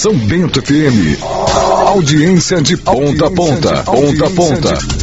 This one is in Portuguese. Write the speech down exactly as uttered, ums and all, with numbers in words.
São Bento F M. Audiência de ponta a ponta, ponta a ponta.